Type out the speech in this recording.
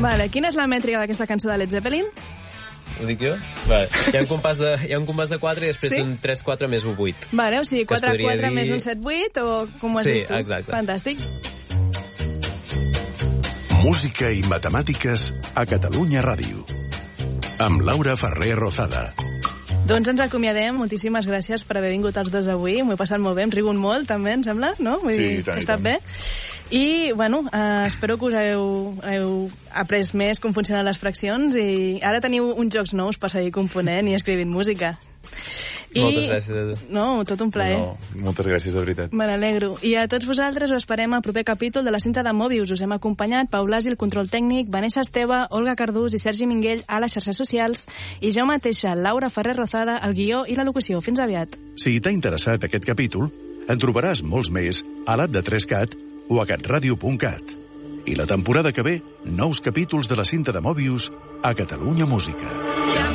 Vale, quina és la mètrica d'aquesta cançó de Led Zeppelin? Ho dic jo? Vale. Hi ha un compàs de 4 i després un 3-4 més un 8. Vale, o sigui, 4-4 més un 7-8 o com ho has dit tu? Sí, exacte. Fantàstic. Música i matemàtiques a Catalunya Ràdio. Amb Laura Ferrer Rozada. Doncs ens acomiadem. Moltíssimes gràcies per haver vingut els dos avui. M'ho he passat molt bé, hem rigut molt, també, em sembla, no? Vull dir, tant, ha estat bé. I, bueno, espero que us heu après més com funcionen les fraccions i ara teniu uns jocs nous per seguir component i escrivint música. Moltes gràcies a tu. No, tot un plaer. Moltes gràcies, de veritat. Me n'alegro. I a tots vosaltres us esperem al proper capítol de la cinta de Mobius. Us hem acompanyat Pau Blasi, el control tècnic, Vanessa Esteve, Olga Cardús i Sergi Minguell a les xarxes socials i jo mateixa, Laura Ferrer Rozada, el guió i la locució. Fins aviat. Si t'ha interessat aquest capítol, en trobaràs molts més a l'App3Cat o a catradio.cat. I la temporada que ve, nous capítols de la cinta de Mobius a Catalunya Música.